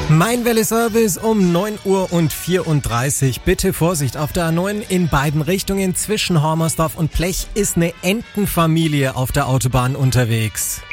Mein Welle-Service um 9:34 Uhr. Bitte Vorsicht auf der A9 in beiden Richtungen zwischen Hormersdorf und Blech ist eine Entenfamilie auf der Autobahn unterwegs.